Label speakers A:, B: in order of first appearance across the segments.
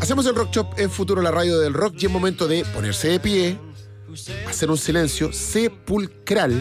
A: Hacemos el Rock Shop en Futuro, la radio del rock, y es momento de ponerse de pie, hacer un silencio sepulcral,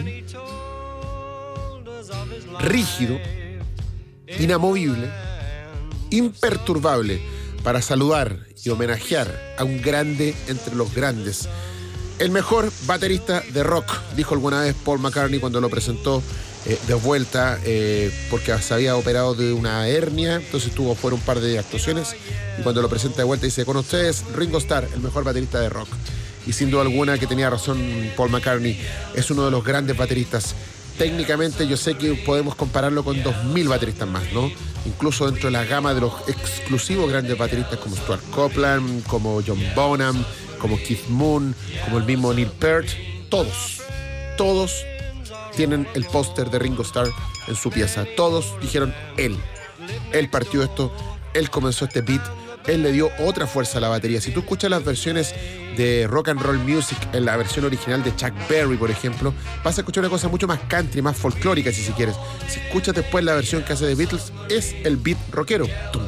A: rígido, inamovible, imperturbable, para saludar y homenajear a un grande entre los grandes. El mejor baterista de rock, dijo alguna vez Paul McCartney cuando lo presentó de vuelta, porque se había operado de una hernia, entonces estuvo fuera un par de actuaciones, y cuando lo presenta de vuelta dice: con ustedes, Ringo Starr, el mejor baterista de rock. Y sin duda alguna que tenía razón Paul McCartney, es uno de los grandes bateristas. Técnicamente yo sé que podemos compararlo con 2000 bateristas más, ¿no? Incluso dentro de la gama de los exclusivos grandes bateristas como Stuart Copeland, como John Bonham, como Keith Moon, como el mismo Neil Peart, todos tienen el póster de Ringo Starr en su pieza. Todos dijeron él partió esto, él comenzó este beat, él le dio otra fuerza a la batería. Si tú escuchas las versiones de Rock and Roll Music, en la versión original de Chuck Berry, por ejemplo, vas a escuchar una cosa mucho más country, más folclórica, si quieres. Si escuchas después la versión que hace de Beatles, es el beat rockero.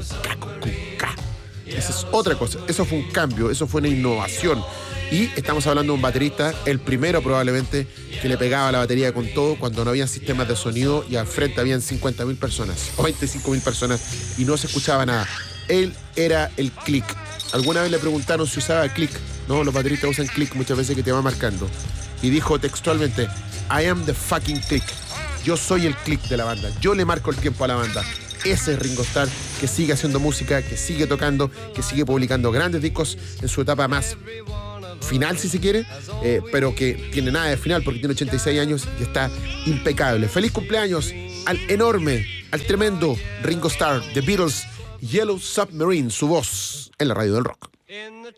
A: Esa es otra cosa. Eso fue un cambio, eso fue una innovación. Y estamos hablando de un baterista, el primero probablemente, que le pegaba la batería con todo cuando no había sistemas de sonido y al frente habían 50.000 personas o 25.000 personas y no se escuchaba nada. Él era el click. Alguna vez le preguntaron si usaba click. No, los bateristas usan click muchas veces, que te va marcando. Y dijo textualmente: I am the fucking click. Yo soy el click de la banda. Yo le marco el tiempo a la banda. Ese es Ringo Starr, que sigue haciendo música, que sigue tocando, que sigue publicando grandes discos en su etapa más final, si se quiere, pero que tiene nada de final porque tiene 86 años y está impecable. Feliz cumpleaños al enorme, al tremendo Ringo Starr, The Beatles, Yellow Submarine, su voz en la radio del rock.